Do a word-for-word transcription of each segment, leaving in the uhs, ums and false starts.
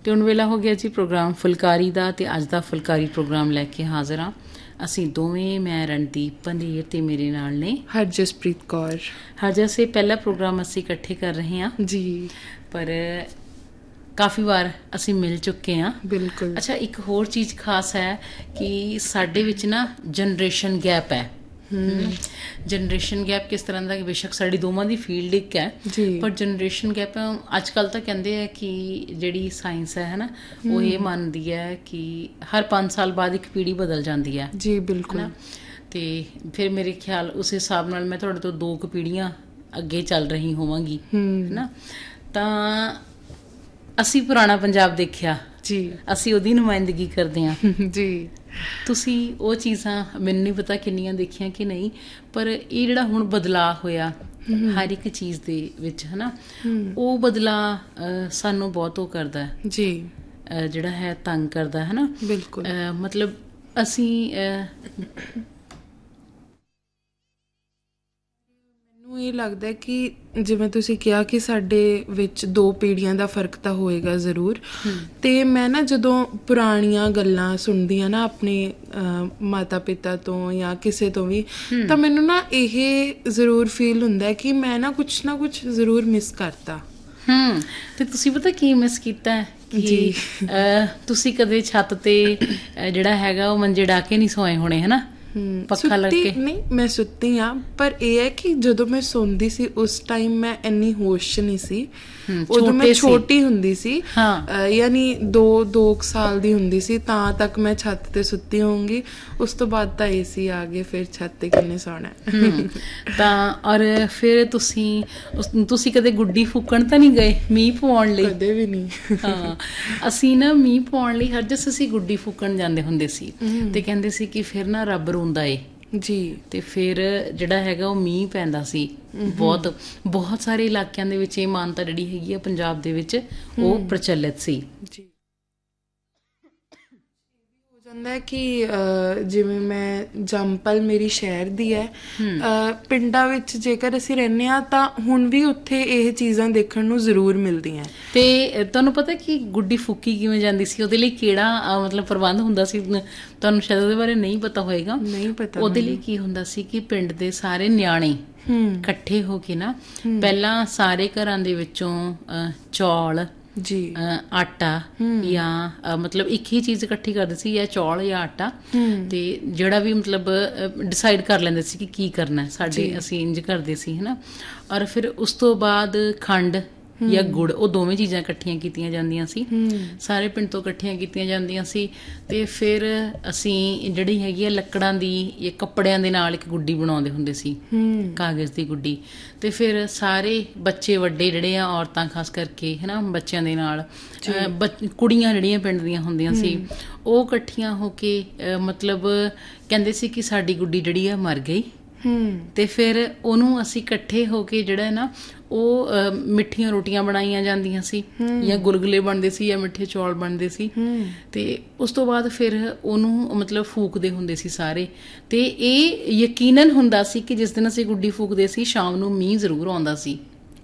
ਤੇ ਹੁਣ ਵੇਲਾ ਹੋ ਗਿਆ ਜੀ ਪ੍ਰੋਗਰਾਮ ਫੁਲਕਾਰੀ ਦਾ, ਤੇ ਅੱਜ ਦਾ ਫੁਲਕਾਰੀ ਪ੍ਰੋਗਰਾਮ ਲੈ ਕੇ ਹਾਜ਼ਰ ਹਾਂ ਅਸੀਂ ਦੋਵੇਂ, ਮੈਂ ਰਣਦੀਪ ਪੰਧੇਰ ਤੇ ਮੇਰੇ ਨਾਲ ਨੇ ਹਰਜਸਪ੍ਰੀਤ ਕੌਰ। ਹਰਜਸ, ਪਹਿਲਾ ਪ੍ਰੋਗਰਾਮ ਅਸੀਂ ਇਕੱਠੇ ਕਰ ਰਹੇ ਹਾਂ ਜੀ, ਪਰ ਕਾਫੀ ਵਾਰ ਅਸੀਂ ਮਿਲ ਚੁੱਕੇ ਹਾਂ। ਬਿਲਕੁਲ। ਅੱਛਾ, ਇੱਕ ਹੋਰ ਚੀਜ਼ ਖਾਸ ਹੈ ਕਿ ਸਾਡੇ ਵਿੱਚ ਨਾ ਜਨਰੇਸ਼ਨ ਗੈਪ ਹੈ। ਜਨਰੇਸ਼ਨ ਗੈਪ ਕਿਸ ਤਰ੍ਹਾਂ ਦਾ, ਬੇਸ਼ੱਕ ਸਾਡੀ ਦੋਵਾਂ ਦੀ ਫੀਲਡ ਇੱਕ ਹੈ, ਪਰ ਜਨਰੇਸ਼ਨ ਗੈਪ ਅੱਜ ਕੱਲ੍ਹ ਤਾਂ ਕਹਿੰਦੇ ਹੈ ਕਿ ਜਿਹੜੀ ਸਾਇੰਸ ਹੈ ਨਾ, ਉਹ ਇਹ ਮੰਨਦੀ ਹੈ ਕਿ ਹਰ ਪੰਜ ਸਾਲ ਬਾਅਦ ਇੱਕ ਪੀੜ੍ਹੀ ਬਦਲ ਜਾਂਦੀ ਹੈ। ਜੀ ਬਿਲਕੁਲ। ਤੇ ਫਿਰ ਮੇਰੇ ਖਿਆਲ ਉਸ ਹਿਸਾਬ ਨਾਲ ਮੈਂ ਤੁਹਾਡੇ ਤੋਂ ਦੋ ਕੁ ਪੀੜ੍ਹੀਆਂ ਅੱਗੇ ਚੱਲ ਰਹੀ ਹੋਵਾਂਗੀ, ਹੈ ਨਾ। ਤਾਂ ਅਸੀਂ ਪੁਰਾਣਾ ਪੰਜਾਬ ਦੇਖਿਆ ਜੀ, ਅਸੀਂ ਉਹਦੀ ਨੁਮਾਇੰਦਗੀ ਕਰਦੇ ਹਾਂ ਜੀ। ਤੁਸੀਂ ਉਹ ਚੀਜ਼ਾਂ ਮੈਨੂੰ ਨਹੀਂ ਪਤਾ ਕਿੰਨੀਆਂ ਦੇਖੀਆਂ ਕਿ ਨਹੀਂ, ਪਰ ਇਹ ਜਿਹੜਾ ਹੁਣ ਬਦਲਾਅ ਹੋਇਆ ਹਰ ਇੱਕ ਚੀਜ਼ ਦੇ ਵਿੱਚ, ਹੈ ਨਾ, ਉਹ ਬਦਲਾਅ ਸਾਨੂੰ ਬਹੁਤ ਉਹ ਕਰਦਾ ਜੀ, ਜਿਹੜਾ ਹੈ ਤੰਗ ਕਰਦਾ, ਹੈ ਨਾ। ਬਿਲਕੁਲ। ਮਤਲਬ ਅਸੀਂ ਮੈਨੂੰ ਇਹ ਲੱਗਦਾ ਕਿ ਜਿਵੇਂ ਤੁਸੀਂ ਕਿਹਾ ਕਿ ਸਾਡੇ ਵਿੱਚ ਦੋ ਪੀੜ੍ਹੀਆਂ ਦਾ ਫਰਕ ਤਾਂ ਹੋਏਗਾ ਜ਼ਰੂਰ। ਅਤੇ ਮੈਂ ਨਾ ਜਦੋਂ ਪੁਰਾਣੀਆਂ ਗੱਲਾਂ ਸੁਣਦੀ ਹਾਂ ਨਾ ਆਪਣੇ ਮਾਤਾ ਪਿਤਾ ਤੋਂ ਜਾਂ ਕਿਸੇ ਤੋਂ ਵੀ, ਤਾਂ ਮੈਨੂੰ ਨਾ ਇਹ ਜ਼ਰੂਰ ਫੀਲ ਹੁੰਦਾ ਕਿ ਮੈਂ ਨਾ ਕੁਛ ਨਾ ਕੁਛ ਜ਼ਰੂਰ ਮਿਸ ਕਰਤਾ। ਹੂੰ, ਅਤੇ ਤੁਸੀਂ ਪਤਾ ਕੀ ਮਿਸ ਕੀਤਾ ਹੈ ਕਿ ਤੁਸੀਂ ਕਦੇ ਛੱਤ 'ਤੇ ਜਿਹੜਾ ਹੈਗਾ ਉਹ ਮੰਜੇ ਡਾ ਕੇ ਨਹੀਂ ਸੋਏ ਹੋਣੇ, ਹੈ ਨਾ, ਪੱਖਾ ਲੱਗ ਕੇ। ਨਹੀਂ, ਮੈਂ ਸੁੱਤੀ ਹਾਂ, ਪਰ ਇਹ ਹੈ ਕਿ ਜਦੋਂ ਮੈਂ ਸੌਂਦੀ ਸੀ ਉਸ ਟਾਈਮ ਮੈਂ ਇੰਨੀ ਹੋਸ਼ ਨਹੀਂ ਸੀ। ਉਦੋਂ ਮੈਂ ਛੋਟੀ ਹੁੰਦੀ ਸੀ, ਯਾਨੀ ਦੋ ਦੋ ਸਾਲ ਦੀ ਹੁੰਦੀ ਸੀ, ਤਾਂ ਤੱਕ ਮੈਂ ਛੱਤ 'ਤੇ ਸੁੱਤੀ ਹੋਊਂਗੀ। ਉਸ ਤੋਂ ਬਾਅਦ ਤਾਂ ਏ ਸੀ ਆ ਗਏ, ਫਿਰ ਛੱਤ 'ਤੇ ਕਿੰਨੇ ਸੌਣਾ। ਤਾਂ ਔਰ ਫਿਰ ਤੁਸੀਂ ਤੁਸੀਂ ਕਦੇ ਗੁੱਡੀ ਫੂਕਣ ਤਾਂ ਨਹੀਂ ਗਏ ਮੀਂਹ ਪਵਾਉਣ ਲਈ? ਕਦੇ ਵੀ ਨਹੀਂ। ਹਾਂ, ਅਸੀਂ ਨਾ ਮੀਂਹ ਪਵਾਉਣ ਲਈ ਹਰ ਜਸ ਅਸੀਂ ਗੁੱਡੀ ਫੂਕਣ ਜਾਂਦੇ ਹੁੰਦੇ ਸੀ, ਤੇ ਕਹਿੰਦੇ ਸੀ ਕਿ ਫਿਰ ਨਾ ਰੱਬ ਰੋਂਦਾ ਏ ਜੀ। ਤੇ ਫਿਰ ਜਿਹੜਾ ਹੈਗਾ ਉਹ ਮੀਂਹ ਪੈਂਦਾ ਸੀ ਬਹੁਤ। ਬਹੁਤ ਸਾਰੇ ਇਲਾਕਿਆਂ ਦੇ ਵਿੱਚ ਇਹ ਮਾਨਤਾ ਜਿਹੜੀ ਹੈਗੀ ਆ ਪੰਜਾਬ ਦੇ ਵਿੱਚ ਉਹ ਪ੍ਰਚਲਿਤ ਸੀ ਜੀ। ਜਾਂਦਾ ਹੈ ਕਿ ਜਿਵੇਂ ਮੈਂ ਜੰਮਪਲ ਮੇਰੀ ਸ਼ਹਿਰ ਦੀ ਹੈ, ਪਿੰਡਾਂ ਵਿੱਚ ਜੇਕਰ ਅਸੀਂ ਰਹਿੰਦੇ ਹਾਂ ਤਾਂ ਹੁਣ ਵੀ ਉੱਥੇ ਇਹ ਚੀਜ਼ਾਂ ਦੇਖਣ ਨੂੰ ਜ਼ਰੂਰ ਮਿਲਦੀਆਂ। ਅਤੇ ਤੁਹਾਨੂੰ ਪਤਾ ਕਿ ਗੁੱਡੀ ਫੂਕੀ ਕਿਵੇਂ ਜਾਂਦੀ ਸੀ? ਉਹਦੇ ਲਈ ਕਿਹੜਾ ਮਤਲਬ ਪ੍ਰਬੰਧ ਹੁੰਦਾ ਸੀ? ਤੁਹਾਨੂੰ ਸ਼ਾਇਦ ਉਹਦੇ ਬਾਰੇ ਨਹੀਂ ਪਤਾ ਹੋਏਗਾ। ਨਹੀਂ ਪਤਾ। ਉਹਦੇ ਲਈ ਕੀ ਹੁੰਦਾ ਸੀ ਕਿ ਪਿੰਡ ਦੇ ਸਾਰੇ ਨਿਆਣੇ ਇਕੱਠੇ ਹੋ ਕੇ ਨਾ, ਪਹਿਲਾਂ ਸਾਰੇ ਘਰਾਂ ਦੇ ਵਿੱਚੋਂ ਚੌਲ ਜੀ, ਆਟਾ, ਜਾਂ ਮਤਲਬ ਇੱਕ ਹੀ ਚੀਜ਼ ਇਕੱਠੀ ਕਰਦੇ ਸੀ, ਜਾਂ ਚੌਲ ਜਾਂ ਆਟਾ, ਤੇ ਜਿਹੜਾ ਵੀ ਮਤਲਬ ਡਿਸਾਈਡ ਕਰ ਲੈਂਦੇ ਸੀ ਕਿ ਕੀ ਕਰਨਾ। ਸਾਡੇ ਅਸੀਂ ਇੰਝ ਕਰਦੇ ਸੀ, ਹੈ ਨਾ। ਔਰ ਫਿਰ ਉਸ ਤੋਂ ਬਾਅਦ ਖੰਡ ਜਾਂ ਗੁੜ, ਉਹ ਦੋਵੇਂ ਚੀਜ਼ਾਂ ਇਕੱਠੀਆਂ ਕੀਤੀਆਂ ਜਾਂਦੀਆਂ ਸੀ, ਸਾਰੇ ਪਿੰਡ ਤੋਂ ਇਕੱਠੀਆਂ ਕੀਤੀਆਂ ਜਾਂਦੀਆਂ ਸੀ। ਅਤੇ ਫਿਰ ਅਸੀਂ ਜਿਹੜੀ ਹੈਗੀ ਆ ਲੱਕੜਾਂ ਦੀ ਜਾਂ ਕੱਪੜਿਆਂ ਦੇ ਨਾਲ ਇੱਕ ਗੁੱਡੀ ਬਣਾਉਂਦੇ ਹੁੰਦੇ ਸੀ, ਕਾਗਜ਼ ਦੀ ਗੁੱਡੀ। ਅਤੇ ਫਿਰ ਸਾਰੇ ਬੱਚੇ ਵੱਡੇ ਜਿਹੜੇ ਆ, ਔਰਤਾਂ ਖਾਸ ਕਰਕੇ, ਹੈ ਨਾ, ਬੱਚਿਆਂ ਦੇ ਨਾਲ ਬ ਕੁੜੀਆਂ ਜਿਹੜੀਆਂ ਪਿੰਡ ਦੀਆਂ ਹੁੰਦੀਆਂ ਸੀ, ਉਹ ਇਕੱਠੀਆਂ ਹੋ ਕੇ ਮਤਲਬ ਕਹਿੰਦੇ ਸੀ ਕਿ ਸਾਡੀ ਗੁੱਡੀ ਜਿਹੜੀ ਆ ਮਰ ਗਈ। ਅਤੇ ਫਿਰ ਉਹਨੂੰ ਅਸੀਂ ਇਕੱਠੇ ਹੋ ਕੇ ਜਿਹੜਾ ਨਾ ਉਹ ਮਿੱਠੀਆਂ ਰੋਟੀਆਂ ਬਣਾਈਆਂ ਜਾਂਦੀਆਂ ਸੀ, ਜਾਂ ਗੁਲਗੁਲੇ ਬਣਦੇ ਸੀ, ਜਾਂ ਮਿੱਠੇ ਚੌਲ ਬਣਦੇ ਸੀ। ਅਤੇ ਉਸ ਤੋਂ ਬਾਅਦ ਫਿਰ ਉਹਨੂੰ ਮਤਲਬ ਫੂਕਦੇ ਹੁੰਦੇ ਸੀ ਸਾਰੇ। ਅਤੇ ਇਹ ਯਕੀਨਨ ਹੁੰਦਾ ਸੀ ਕਿ ਜਿਸ ਦਿਨ ਅਸੀਂ ਗੁੱਡੀ ਫੂਕਦੇ ਸੀ ਸ਼ਾਮ ਨੂੰ ਮੀਂਹ ਜ਼ਰੂਰ ਆਉਂਦਾ ਸੀ।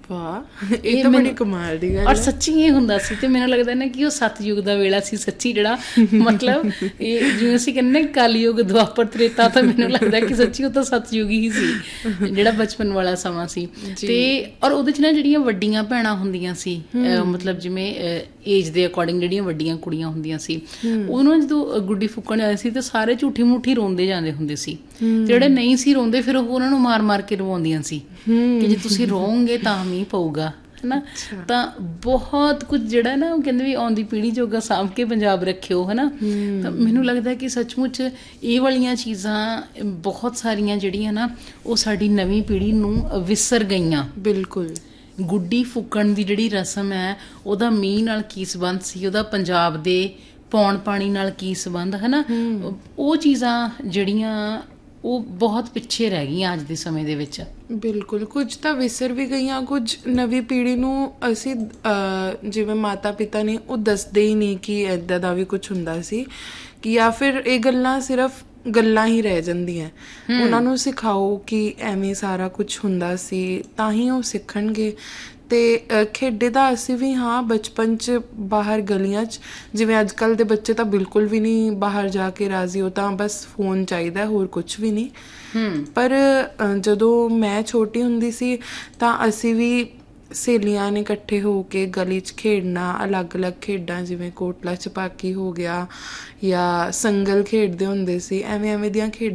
ਵਾਹ, ਇਹ ਤਾਂ ਬੜੀ ਕਮਾਲ ਦੀ ਗੱਲ ਹੈ। ਔਰ ਸੱਚੀ ਇਹ ਹੁੰਦਾ ਸੀ। ਅਤੇ ਮੈਨੂੰ ਲੱਗਦਾ ਨਾ ਕਿ ਉਹ ਸਤਯੁਗ ਦਾ ਵੇਲਾ ਸੀ ਸੱਚੀ, ਜਿਹੜਾ ਮਤਲਬ ਇਹ ਜਿਵੇਂ ਅਸੀਂ ਕਹਿੰਦੇ ਕਲਯੁਗ, ਦੁਆਪਰ, ਤ੍ਰੇਤਾ, ਤਾਂ ਮੈਨੂੰ ਲੱਗਦਾ ਕਿ ਸੱਚੀ ਉਹ ਤਾਂ ਸਤਯੁਗ ਹੀ ਸੀ, ਜਿਹੜਾ ਬਚਪਨ ਵਾਲਾ ਸਮਾਂ ਸੀ। ਅਤੇ ਔਰ ਉਹਦੇ 'ਚ ਨਾ ਜਿਹੜੀਆਂ ਵੱਡੀਆਂ ਭੈਣਾਂ ਹੁੰਦੀਆਂ ਸੀ, ਮਤਲਬ ਜਿਵੇਂ ਏਜ ਦੇ ਅਕੋਰਡਿੰਗ ਜਿਹੜੀਆਂ ਵੱਡੀਆਂ ਕੁੜੀਆਂ ਹੁੰਦੀਆਂ ਸੀ, ਉਹਨੂੰ ਜਦੋਂ ਗੁੱਡੀ ਫੂਕਣ ਜਾਂਦੇ ਸੀ ਤਾਂ ਸਾਰੇ ਝੂਠੀ ਮੂਠੀ ਰੋਂਦੇ ਜਾਂਦੇ ਹੁੰਦੇ ਸੀ। ਜਿਹੜੇ ਨਹੀਂ ਸੀ ਰੋਂਦੇ, ਫਿਰ ਉਹ ਉਹਨਾਂ ਨੂੰ ਮਾਰ ਮਾਰ ਕੇ ਰਵਾਉਂਦੀਆਂ ਸੀ ਕਿ ਜੇ ਤੁਸੀਂ ਰੋਂਗੇ ਤਾਂ ਮੀਂਹ ਪਊਗਾ, ਹੈ ਨਾ। ਤਾਂ ਬਹੁਤ ਕੁਝ ਜਿਹੜਾ ਨਾ ਉਹ ਕਹਿੰਦੇ ਵੀ ਆਉਂਦੀ ਪੀੜ੍ਹੀ ਜੋਗਾ ਸਾਂਭ ਕੇ ਪੰਜਾਬ ਰੱਖਿਓ, ਹੈ ਨਾ। ਤਾਂ ਮੈਨੂੰ ਲੱਗਦਾ ਕਿ ਸੱਚਮੁੱਚ ਇਹ ਵਾਲੀਆਂ ਚੀਜ਼ਾਂ ਬਹੁਤ ਸਾਰੀਆਂ ਜਿਹੜੀਆਂ ਨਾ ਉਹ ਸਾਡੀ ਨਵੀਂ ਪੀੜ੍ਹੀ ਨੂੰ ਵਿਸਰ ਗਈਆਂ। ਬਿਲਕੁਲ। ਗੁੱਡੀ ਫੂਕਣ ਦੀ ਜਿਹੜੀ ਰਸਮ ਹੈ, ਉਹਦਾ ਮੀਂਹ ਨਾਲ ਕੀ ਸੰਬੰਧ ਸੀ, ਉਹਦਾ ਪੰਜਾਬ ਦੇ ਪੌਣ ਪਾਣੀ ਨਾਲ ਕੀ ਸੰਬੰਧ, ਹੈ ਨਾ, ਉਹ ਚੀਜ਼ਾਂ ਜਿਹੜੀਆਂ ਉਹ ਬਹੁਤ ਪਿੱਛੇ ਰਹਿ ਗਈਆਂ ਅੱਜ ਦੇ ਸਮੇਂ ਦੇ ਵਿੱਚ। ਬਿਲਕੁਲ, ਕੁਝ ਤਾਂ ਵਿਸਰ ਵੀ ਗਈਆਂ, ਕੁਝ ਨਵੀਂ ਪੀੜ੍ਹੀ ਨੂੰ ਅਸੀਂ ਜਿਵੇਂ ਮਾਤਾ ਪਿਤਾ ਨੇ ਉਹ ਦੱਸਦੇ ਹੀ ਨਹੀਂ ਕਿ ਇੱਦਾਂ ਦਾ ਵੀ ਕੁਛ ਹੁੰਦਾ ਸੀ, ਕਿ ਜਾਂ ਫਿਰ ਇਹ ਗੱਲਾਂ ਸਿਰਫ ਗੱਲਾਂ ਹੀ ਰਹਿ ਜਾਂਦੀਆਂ। ਉਹਨਾਂ ਨੂੰ ਸਿਖਾਓ ਕਿ ਐਵੇਂ ਸਾਰਾ ਕੁਛ ਹੁੰਦਾ ਸੀ, ਤਾਂ ਹੀ ਉਹ ਸਿੱਖਣਗੇ। ਤੇ ਅ, ਖੇਡੇ ਤਾਂ ਅਸੀਂ ਵੀ ਹਾਂ ਬਚਪਨ 'ਚ ਬਾਹਰ ਗਲੀਆਂ 'ਚ, ਜਿਵੇਂ ਅੱਜ ਕੱਲ੍ਹ ਦੇ ਬੱਚੇ ਤਾਂ ਬਿਲਕੁਲ ਵੀ ਨਹੀਂ ਬਾਹਰ ਜਾ ਕੇ ਰਾਜ਼ੀ, ਉਹ ਤਾਂ ਬਸ ਫੋਨ ਚਾਹੀਦਾ, ਹੋਰ ਕੁਛ ਵੀ ਨਹੀਂ। ਪਰ ਅ, ਜਦੋਂ ਮੈਂ ਛੋਟੀ ਹੁੰਦੀ ਸੀ ਤਾਂ ਅਸੀਂ ਵੀ ਸਹੇਲੀਆਂ ਨੇ ਇਕੱਠੇ ਹੋ ਕੇ ਗਲੀ 'ਚ ਖੇਡਣਾ, ਅਲੱਗ-ਅਲੱਗ ਖੇਡਾਂ ਜਿਵੇਂ ਕੋਟਲਾ ਛਪਾਕੀ ਹੋ ਗਿਆ ਜਾਂ ਸੰਗਲ ਖੇਡਦੇ ਹੁੰਦੇ ਸੀ, ਐਵੇਂ ਐਵੇਂ ਦੀਆਂ ਖੇਡਾਂ